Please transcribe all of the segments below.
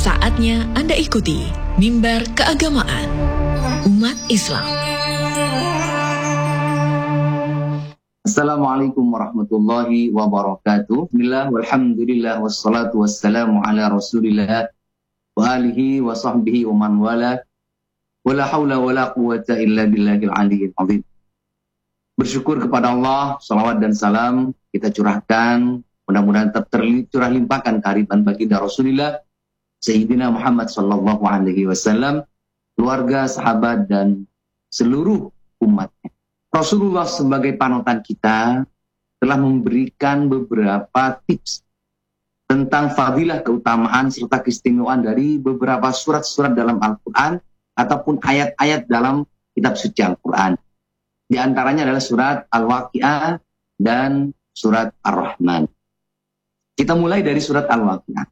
Saatnya Anda ikuti Mimbar Keagamaan Umat Islam. Assalamualaikum warahmatullahi wabarakatuh. Bismillah, walhamdulillah, wassalatu wassalamu ala rasulillah wa alihi wa sahbihi wa man wala. Wala hawla wala quwata illa billahil aliyyil azim. Bersyukur kepada Allah, salawat dan salam kita curahkan, mudah-mudahan tetap tercurah limpahkan kehadiran baginda Rasulullah Sayyidina Muhammad sallallahu alaihi wasallam, keluarga, sahabat dan seluruh umatnya. Rasulullah sebagai panutan kita telah memberikan beberapa tips tentang fadilah, keutamaan serta keistimewaan dari beberapa surat-surat dalam Al-Quran ataupun ayat-ayat dalam kitab suci Al-Quran. Di antaranya adalah surat Al-Waqi'ah dan surat Ar-Rahman. Kita mulai dari surat Al-Waqi'ah.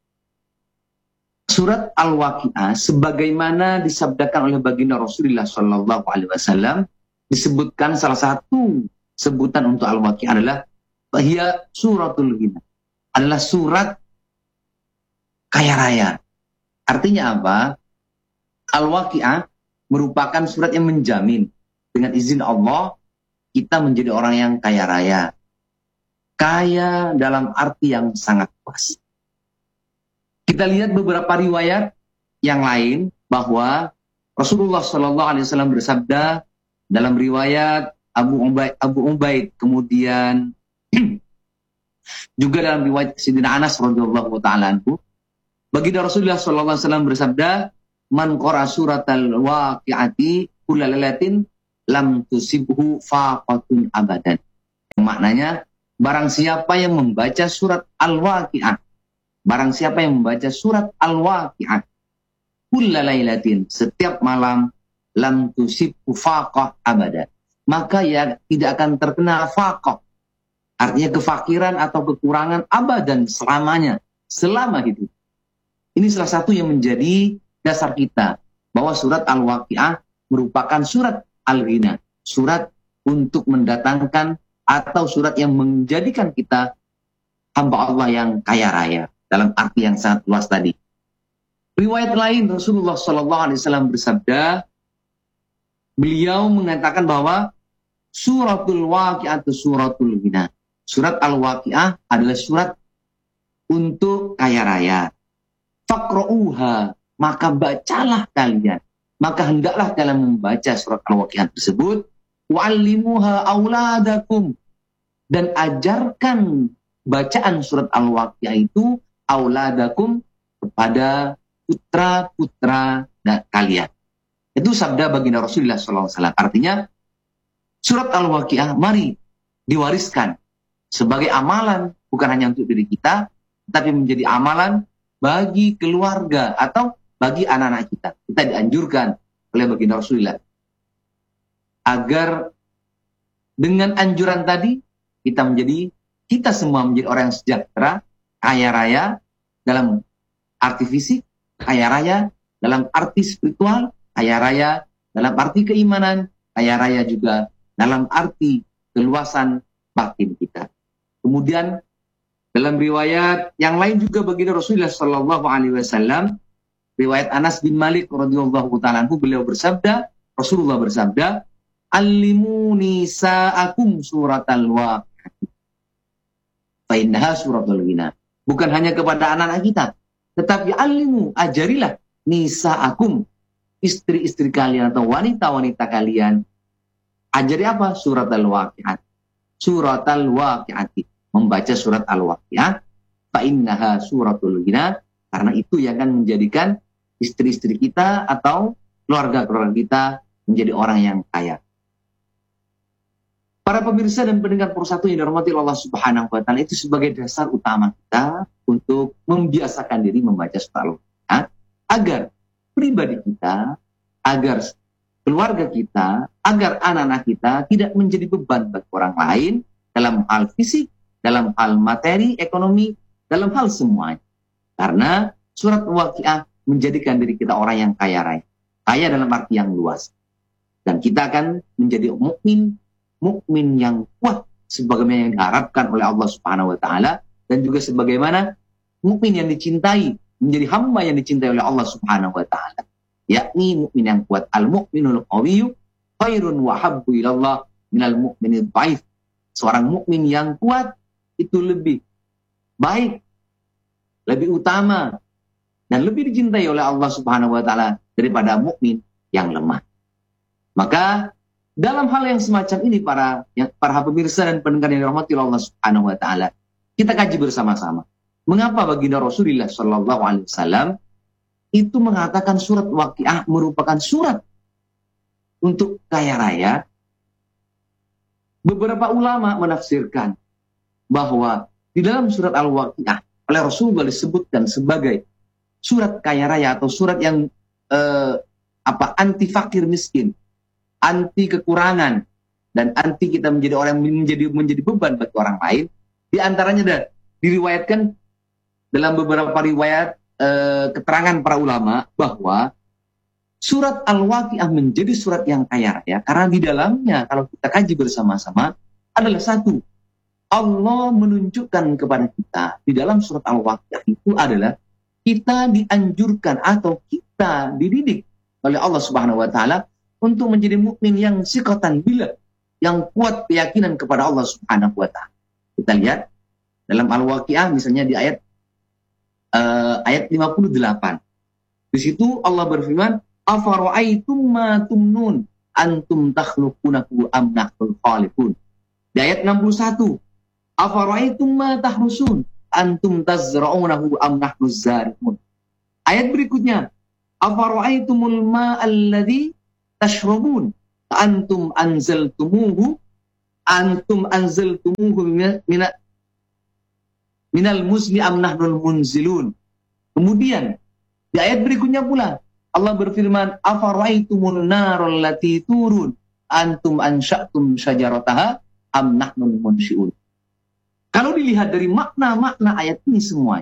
Surat Al-Waqi'ah sebagaimana disabdakan oleh baginda Rasulullah sallallahu alaihi wasallam, disebutkan salah satu sebutan untuk Al-Waqi'ah adalah bahia suratul ghina, adalah surat kaya raya. Artinya apa? Al-Waqi'ah merupakan surat yang menjamin dengan izin Allah kita menjadi orang yang kaya raya. Kaya dalam arti yang sangat luas. Kita lihat beberapa riwayat yang lain bahwa Rasulullah Shallallahu Alaihi Wasallam bersabda dalam riwayat Abu Ubaid, kemudian juga dalam riwayat Sayyidina Anas radhiyallahu taala anhu, baginda Rasulullah Shallallahu Alaihi Wasallam bersabda, "Man qara suratal waqi'ati kullalatin lam tusibhu faqatun abadan." Yang maknanya, barang siapa yang membaca surat Al-Waqi'ah, barang siapa yang membaca surat Al-Waqi'ah kullalailatin, setiap malam, lam tusibhu faqah abada, maka ya tidak akan terkena faqah, artinya kefakiran atau kekurangan abadan, selamanya, selama hidup. Ini salah satu yang menjadi dasar kita bahwa surat Al-Waqi'ah merupakan surat Al-Ghina, surat untuk mendatangkan atau surat yang menjadikan kita hamba Allah yang kaya raya dalam arti yang sangat luas tadi. Riwayat lain Rasulullah Shallallahu Alaihi Wasallam bersabda, beliau mengatakan bahwa suratul Waqi'ah atau suratul Ghina, surat Al-Waqi'ah adalah surat untuk kaya raya. Faqra'uha, maka bacalah kalian, maka hendaklah kalian membaca surat Al-Waqi'ah tersebut. Wa'allimuha auladakum, dan ajarkan bacaan surat Al-Waqi'ah itu auladakum kepada putra-putra kalian. Itu sabda baginda Rasulullah SAW. Artinya surat Al-Waqi'ah mari diwariskan sebagai amalan, bukan hanya untuk diri kita, tapi menjadi amalan bagi keluarga atau bagi anak-anak kita. Kita dianjurkan oleh baginda Rasulullah agar dengan anjuran tadi kita semua menjadi orang yang sejahtera, kaya raya dalam arti fisik, kaya raya dalam arti spiritual, kaya raya dalam arti keimanan, kaya raya juga dalam arti keluasan batin kita. Kemudian dalam riwayat yang lain juga baginda Rasulullah Shallallahu Alaihi Wasallam, riwayat Anas bin Malik radhiyallahu taala anhu, beliau bersabda, Rasulullah bersabda, "Allimuni sa'akum suratal Waqi'ah fa innaha suratul Ghina." Bukan hanya kepada anak-anak kita, tetapi alimu, ajarilah nisa'akum, istri-istri kalian atau wanita-wanita kalian. Ajari apa? Surat Al-Waqi'ah. Surat Al-Waqi'ah. Membaca surat Al-Waqi'ah. Fa innaha suratul Ghina. Karena itu yang akan menjadikan istri-istri kita atau keluarga-keluarga kita menjadi orang yang kaya. Para pemirsa dan pendengar persatu yang dirahmati Allah Subhanahu wa taala, itu sebagai dasar utama kita untuk membiasakan diri membaca surat Al-Waqi'ah agar pribadi kita, agar keluarga kita, agar anak-anak kita tidak menjadi beban bagi orang lain dalam hal fisik, dalam hal materi, ekonomi, dalam hal semuanya. Karena surat Al-Waqi'ah menjadikan diri kita orang yang kaya raya. Kaya dalam arti yang luas. Dan kita akan menjadi mukmin yang kuat sebagaimana yang diharapkan oleh Allah Subhanahu wa taala, dan juga sebagaimana mukmin yang dicintai menjadi hamba yang dicintai oleh Allah Subhanahu wa taala, yakni mukmin yang kuat. Al-mu'minul qawiyyu khairun wa habbu ilallah minal mu'minid dhaif. Seorang mukmin yang kuat itu lebih baik, lebih utama, dan lebih dicintai oleh Allah Subhanahu wa taala daripada mukmin yang lemah. Maka dalam hal yang semacam ini para pemirsa dan pendengar yang dirahmati Allah Subhanahu wa taala, kita kaji bersama-sama. Mengapa baginda Rasulullah sallallahu alaihi wasallam itu mengatakan surat Waqiah merupakan surat untuk kaya raya? Beberapa ulama menafsirkan bahwa di dalam surat Al-Waqiah oleh Rasulullah disebutkan sebagai surat kaya raya atau surat yang anti fakir miskin, anti kekurangan, dan anti kita menjadi orang yang menjadi beban bagi orang lain. Di antaranya diriwayatkan dalam beberapa riwayat keterangan para ulama bahwa surat Al-Waqiah menjadi surat yang kaya raya karena di dalamnya kalau kita kaji bersama-sama adalah satu, Allah menunjukkan kepada kita di dalam surat Al-Waqiah itu adalah kita dianjurkan atau kita dididik oleh Allah Subhanahu wa taala untuk menjadi mukmin yang siqatan billah, yang kuat keyakinan kepada Allah Subhanahu wa taala. Kita lihat dalam Al-Waqiah misalnya di ayat 58. Di situ Allah berfirman, "Afara'aitum ma tumnun antum takhluqunahu am nahnul khaliqun." Di ayat 61, "Afara'aitum ma tahrusun antum tazra'unahu am nahnuz zari'un." Ayat berikutnya, "Afara'aitumul ma'alladzi tashrabun antum anzaltumuhu minal muzni am nahnul munzilun." Kemudian di ayat berikutnya pula Allah berfirman, "Afara'aitumul naral lati turun antum ansha'tum syajarataha am nahnul munsyi'un." Kalau dilihat dari makna-makna ayat ini semuanya,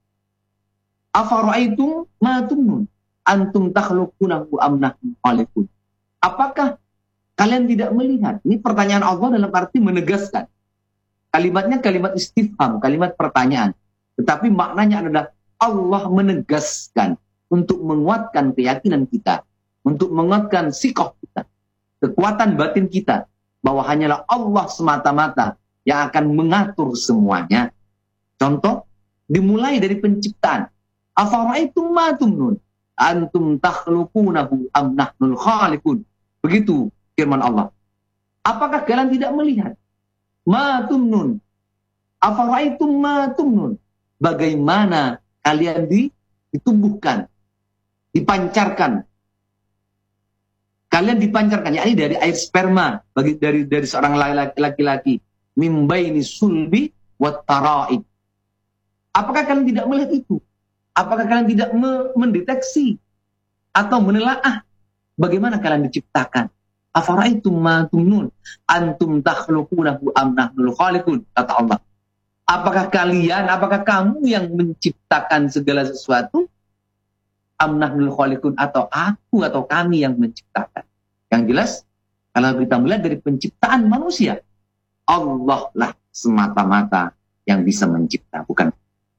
afara'aitum ma tumnun antum takhluqunahu am nahnul khaliqun. Apakah kalian tidak melihat? Ini pertanyaan Allah dalam arti menegaskan. Kalimatnya kalimat istifham, kalimat pertanyaan. Tetapi maknanya adalah Allah menegaskan untuk menguatkan keyakinan kita, untuk menguatkan sikoh kita, kekuatan batin kita, bahwa hanyalah Allah semata-mata yang akan mengatur semuanya. Contoh, dimulai dari penciptaan. Afara'aitum ma tumnun antum takhluqunahu am nahnul khaliqun. Begitu firman Allah. Apakah kalian tidak melihat? Ma tumnun. Afara'aitum ma tumnun. Bagaimana kalian ditumbuhkan, dipancarkan. Kalian dipancarkan, yakni dari air sperma dari seorang laki-laki, mimbaini sulbi wat taraib. Apakah kalian tidak melihat itu? Apakah kalian tidak mendeteksi atau menelaah bagaimana kalian diciptakan? Afara'aitum ma tumnun antum takhluqunahu am nahnul khaliqun, kata Allah. Apakah kamu yang menciptakan segala sesuatu? Am nahnul khaliqun, atau aku atau kami yang menciptakan? Yang jelas, kalau kita melihat dari penciptaan manusia, Allah lah semata-mata yang bisa mencipta, bukan?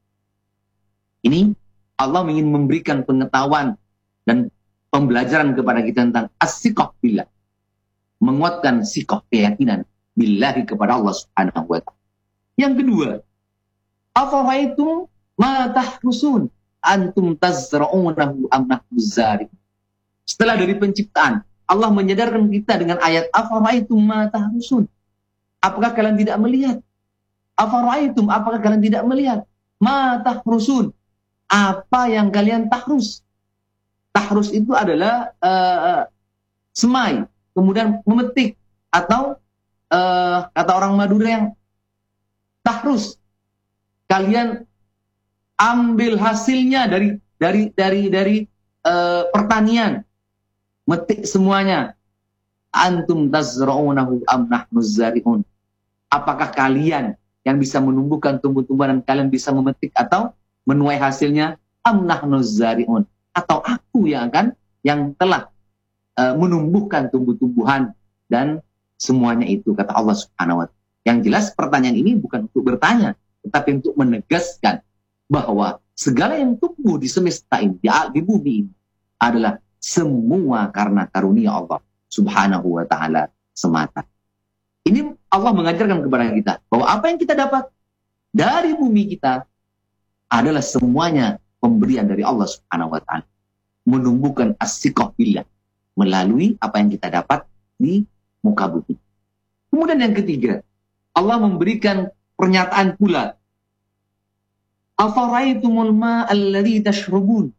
Ini Allah ingin memberikan pengetahuan dan pembelajaran kepada kita tentang as-siqah billah, menguatkan siqah keyakinan billahi kepada Allah Subhanahu wa taala. Yang kedua, afara'aitum ma tahrusun antum tazra'unahu am nahnuz zari'un. Setelah dari penciptaan, Allah menyadarkan kita dengan ayat afara'aitum ma tahrusun. Apakah kalian tidak melihat? Afara'aitum, apakah kalian tidak melihat? Ma tahrusun, apa yang kalian tahrus? Tahrus itu adalah semai, kemudian memetik, atau kata orang Madura yang tahrus, kalian ambil hasilnya dari pertanian, metik semuanya. Antum tazra'unahu am nahnuz zari'un. Apakah kalian yang bisa menumbuhkan tumbuh-tumbuhan dan kalian bisa memetik atau menuai hasilnya? Am nahnuz zari'un, atau aku yang telah menumbuhkan tumbuh-tumbuhan dan semuanya itu, kata Allah Subhanahu wa taala. Yang jelas pertanyaan ini bukan untuk bertanya, tetapi untuk menegaskan bahwa segala yang tumbuh di semesta ini, di bumi ini, adalah semua karena karunia Allah Subhanahu wa Ta'ala semata. Ini Allah mengajarkan kepada kita bahwa apa yang kita dapat dari bumi kita adalah semuanya pemberian dari Allah Subhanahu wa Ta'ala. Menumbuhkan as-siqah billah melalui apa yang kita dapat di muka bumi. Kemudian yang ketiga, Allah memberikan pernyataan pula. Afaraitumul ma'alladzi tashrubun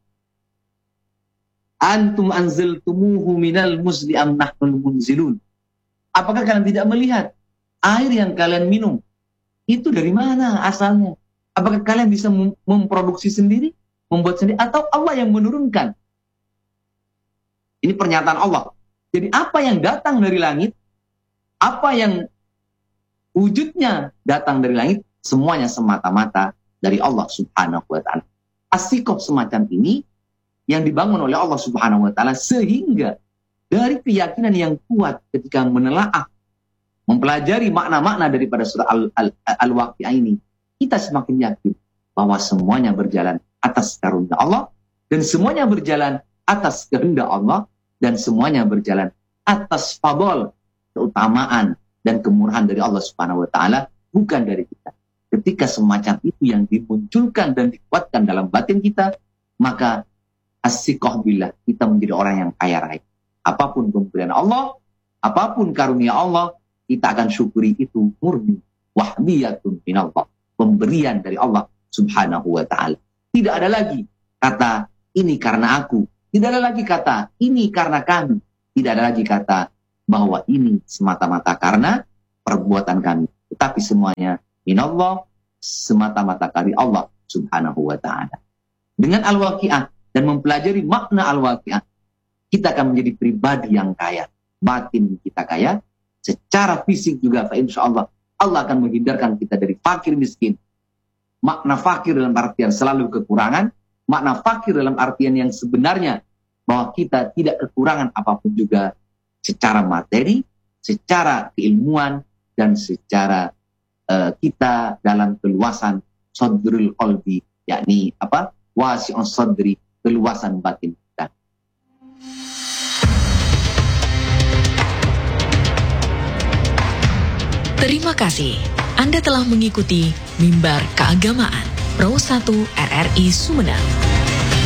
antum anzaltumuhu minal muzni am nahnul munzilun. Apakah kalian tidak melihat air yang kalian minum itu dari mana asalnya? Apakah kalian bisa memproduksi sendiri, membuat sendiri, atau Allah yang menurunkan? Ini pernyataan Allah. Jadi apa yang datang dari langit, apa yang wujudnya datang dari langit, semuanya semata-mata dari Allah Subhanahu wa Ta'ala. As-siqah semacam ini yang dibangun oleh Allah Subhanahu wa Ta'ala, sehingga dari keyakinan yang kuat ketika menelaah, mempelajari makna-makna daripada surah Al-Waqi'ah ini, kita semakin yakin bahwa semuanya berjalan atas karunia Allah, dan semuanya berjalan atas kehendak Allah, dan semuanya berjalan atas fadl, keutamaan dan kemurahan dari Allah Subhanahu wa Ta'ala, bukan dari kita. Ketika semacam itu yang dimunculkan dan dikuatkan dalam batin kita, maka as-siqah billah, kita menjadi orang yang kaya raya. Apapun pemberian Allah, apapun karunia Allah, kita akan syukuri itu murni wahdiyatun minallah, pemberian dari Allah Subhanahu wa Ta'ala. Tidak ada lagi kata ini karena aku, tidak ada lagi kata ini karena kami, tidak ada lagi kata bahwa ini semata-mata karena perbuatan kami, tetapi semuanya minallah, semata-mata dari Allah Subhanahu wa Ta'ala. Dengan Al-Waqi'ah dan mempelajari makna Al-Waqi'ah, kita akan menjadi pribadi yang kaya. Batin kita kaya, secara fisik juga, insyaallah Allah akan menghindarkan kita dari fakir miskin. Makna fakir dalam artian selalu kekurangan, makna fakir dalam artian yang sebenarnya bahwa kita tidak kekurangan apapun juga, secara materi, secara keilmuan, dan secara kita dalam keluasan sadrul qalbi, yakni apa? Wasi'un sadri, keluasan batin kita. Terima kasih. Anda telah mengikuti Mimbar Keagamaan Pro 1 RRI Sumedang.